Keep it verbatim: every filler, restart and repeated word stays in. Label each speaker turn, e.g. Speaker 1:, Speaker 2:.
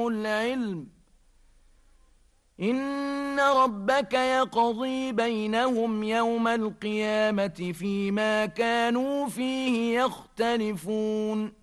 Speaker 1: وزادهم العلم إن ربك يقضي بينهم يوم القيامة فيما كانوا فيه يختلفون